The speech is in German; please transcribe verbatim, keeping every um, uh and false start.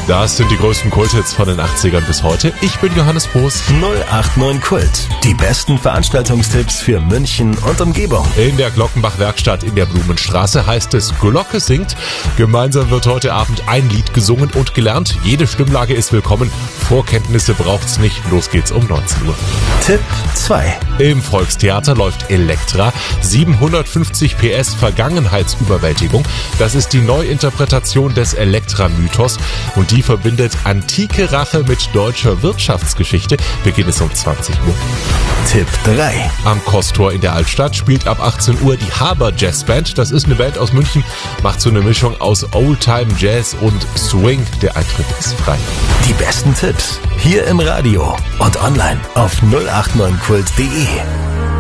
Das sind die größten Kulthits von den achtzigern bis heute. Ich bin Johannes Boos. null acht neun Kult. Die besten Veranstaltungstipps für München und Umgebung. In der Glockenbach-Werkstatt in der Blumenstraße heißt es Glocke singt. Gemeinsam wird heute Abend ein Lied gesungen und gelernt. Jede Stimmlage ist willkommen. Vorkenntnisse braucht's nicht. Los geht's um neunzehn Uhr. Tipp zwei. Im Volkstheater läuft Elektra. siebenhundertfünfzig P S Vergangenheitsüberwältigung. Das ist die Neuinterpretation des Elektra-Mythos. Und die verbindet antike Rache mit deutscher Wirtschaftsgeschichte. Beginn ist um zwanzig Uhr. Tipp drei. Am Kosttor in der Altstadt spielt ab achtzehn Uhr die Haber Jazz Band. Das ist eine Band aus München, macht so eine Mischung aus Oldtime Jazz und Swing. Der Eintritt ist frei. Die besten Tipps hier im Radio und online auf null acht neun kult punkt de.